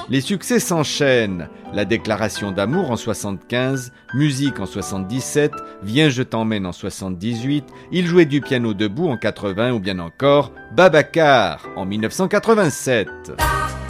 Les succès s'enchaînent. La déclaration d'amour en 75, Musique en 77, Viens je t'emmène en 78, Il jouait du piano debout en 80 ou bien encore Babacar en 1987.